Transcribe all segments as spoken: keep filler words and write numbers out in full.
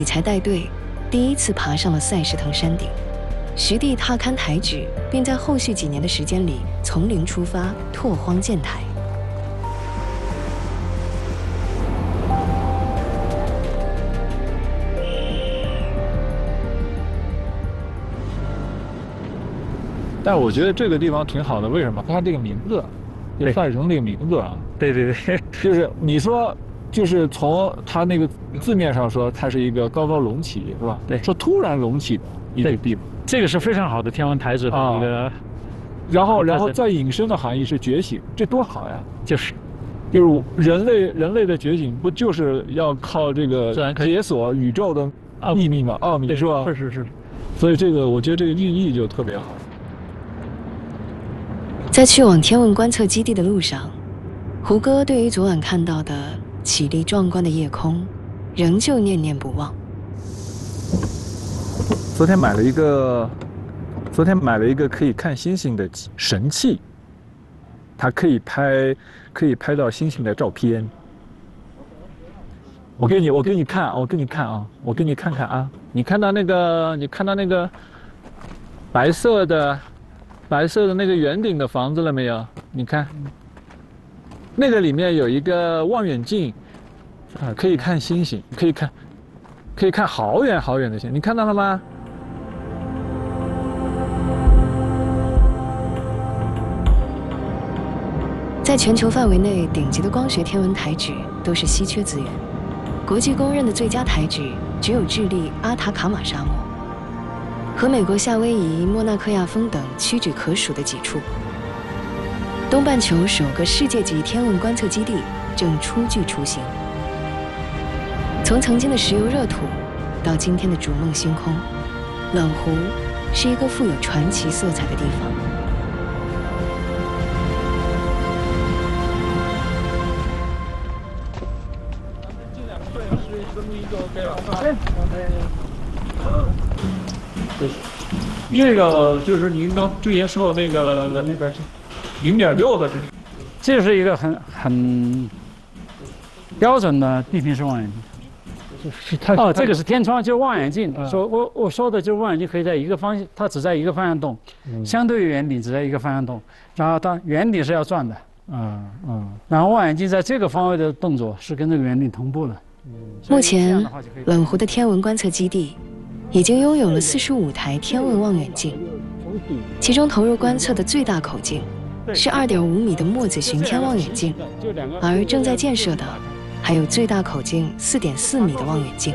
才带队第一次爬上了赛事藤山顶，实地踏勘台址，并在后续几年的时间里从零出发拓荒建台。 但我觉得这个地方挺好的，为什么？它这个名字，就赛城这个名字啊， 对对对， 就是你说，就是从它那个字面上说，它是一个高高隆起，是吧？ 对， 说突然隆起的一个地方， 这个是非常好的天文台址的一个。啊、 然后，然后再引申的含义是觉醒，这多好呀！ 就是， 就是人类人类的觉醒，不就是要靠这个解锁宇宙的秘密吗？奥秘是吧？ 是是是。 所以这个，我觉得这个寓意就特别好。 在去往天文观测基地的路上，胡歌对于昨晚看到的绮丽壮观的夜空，仍旧念念不忘。 昨天买了一个，昨天买了一个可以看星星的神器，它可以拍，可以拍到星星的照片。我给你，我给你看，我给你看啊，我给你看看啊，你看到那个，你看到那个白色的。白色的那个圆顶的房子了没有？你看，那个里面有一个望远镜，啊，可以看星星，可以看，可以看好远好远的星，你看到了吗？ 在全球范围内，顶级的光学天文台址都是稀缺资源，国际公认的最佳台址只有智利阿塔卡马沙漠。和美国夏威夷、莫纳克亚峰等屈指可数的几处，东半球首个世界级天文观测基地正初具雏形。从曾经的石油热土，到今天的逐梦星空，冷湖是一个富有传奇色彩的地方。 那个就是您刚之前说的那个那边零点六的， 这是一个很很标准的地平式望远镜。是它哦，这个是天窗，就是望远镜。嗯、说我我说的就是望远镜可以在一个方向，它只在一个方向动，嗯、相对于圆顶只在一个方向动，然后它圆顶是要转的。嗯嗯。然后望远镜在这个方位的动作是跟这个圆顶同步的。 嗯、目前，冷湖的天文观测基地已经拥有了四十五台天文望远镜，其中投入观测的最大口径是二点五米的墨子巡天望远镜，而正在建设的还有最大口径四点四米的望远镜。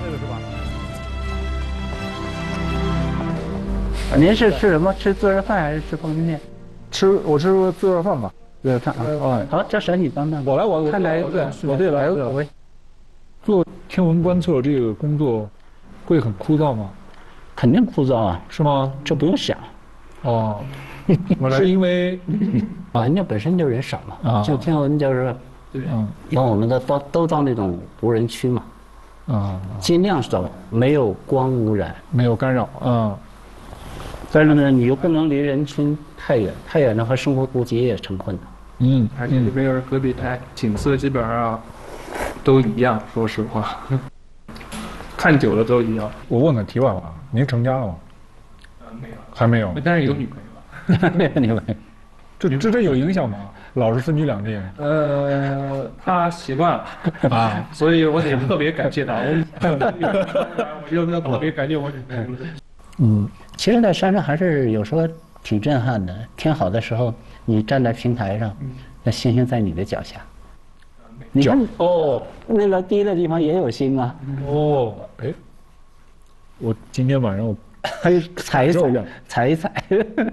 您是吃什么？吃自热饭还是吃方便面？ 吃，我吃自热饭吧。 自热饭啊。哦，好，这省你当当。 我来，我看来我对来了。做天文观测这个工作会很枯燥吗？ 肯定枯燥啊。 是吗？ 这不用想。 哦，是因为啊，人家本身就人少嘛。啊。就天文就是，嗯，因为我们的都都到那种无人区嘛。啊。尽量少，没有光污染， 没有干扰。嗯。 但是呢，你又不能离人群太远，太远的话，生活估计也成困难。 嗯，而且这边又是戈壁滩，景色基本上都一样。说实话，看久了都一样。 我问个题外话，您成家了吗？ 呃，没有， 还没有。 但是有女朋友了。 没有女朋友， 这这这有影响吗？老是分居两地。 呃，他习惯了啊，所以我得特别感谢他。我就要特别感谢我女朋友。 嗯，其实，在山上还是有时候挺震撼的。天好的时候，你站在平台上，那星星在你的脚下。你看哦，那个低的地方也有星啊。 哦，哎，我今天晚上我还有踩一踩，踩一踩。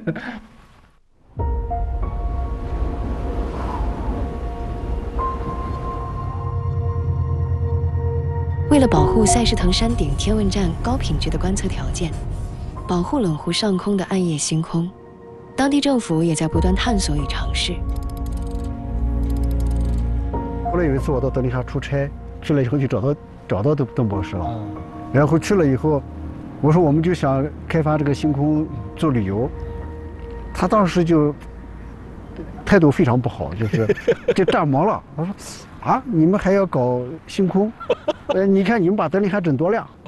为了保护赛事藤山顶天文站高品质的观测条件，保护冷湖上空的暗夜星空，当地政府也在不断探索与尝试。 后来有一次我到德林沙出差，去了以后就找到找到邓邓博士了，嗯、然后去了以后，我说我们就想开发这个星空做旅游，他当时就态度非常不好，就是就炸毛了。他说啊，你们还要搞星空？呃，你看你们把德林沙整多亮。